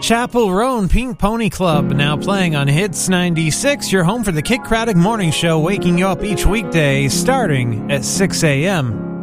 Chapel Row and Pink Pony Club, now playing on Hits 96, your home for the Kick Craddock Morning Show, waking you up each weekday starting at 6 a.m.